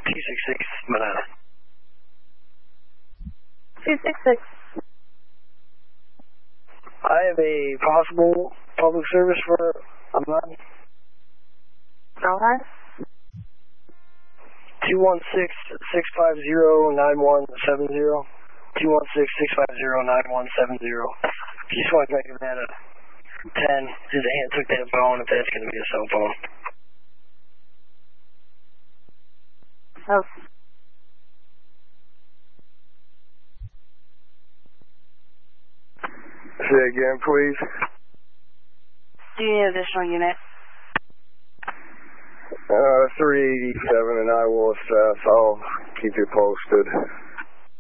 266 banana. 266. I have a possible public service for Ahmad. Okay. 216-650-9170. 216-650-9170. Just want to make him that a 10. His aunt took that phone, if that's going to be a cell phone. Okay. Say again, please. Do you need an additional unit? 387 and I will assess. I'll keep you posted.